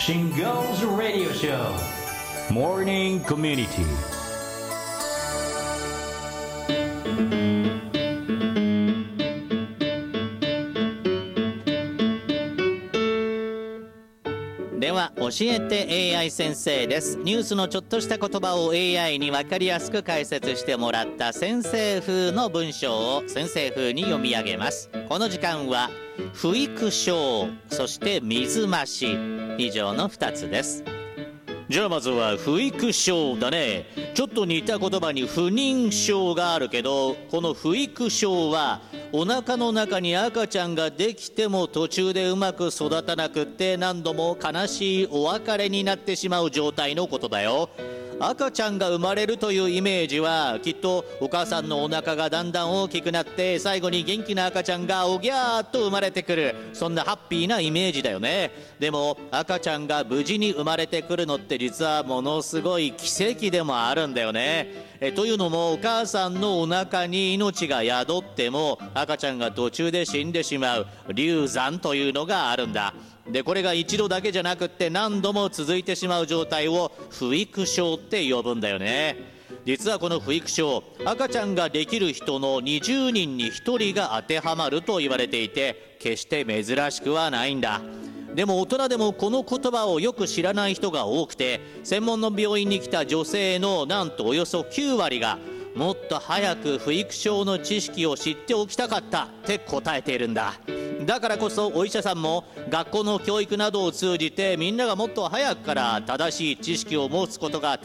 Shingo's Radio Show Morning Community。 では教えて AI 先生です。ニュースのちょっとした言葉を AI に分かりやすく解説してもらった先生風の文章を先生風に読み上げます。この時間は不育症、そして水増し、以上の2つです。じゃあまずは不育症だね。ちょっと似た言葉に不妊症があるけど、この不育症はお腹の中に赤ちゃんができても途中でうまく育たなくって何度も悲しいお別れになってしまう状態のことだよ。赤ちゃんが生まれるというイメージはきっとお母さんのお腹がだんだん大きくなって最後に元気な赤ちゃんがおぎゃーっと生まれてくる、そんなハッピーなイメージだよね。でも赤ちゃんが無事に生まれてくるのって実はものすごい奇跡でもあるんだよね。というのもお母さんのお腹に命が宿っても赤ちゃんが途中で死んでしまう流産というのがあるんだ。でこれが一度だけじゃなくって何度も続いてしまう状態を不育症って呼ぶんだよね。実はこの不育症、赤ちゃんができる人の20人に1人が当てはまると言われていて決して珍しくはないんだ。でも大人でもこの言葉をよく知らない人が多くて、専門の病院に来た女性のなんとおよそ9割がもっと早く不育症の知識を知っておきたかったって答えているんだ。だからこそお医者さんも学校の教育などを通じてみんながもっと早くから正しい知識を持つことが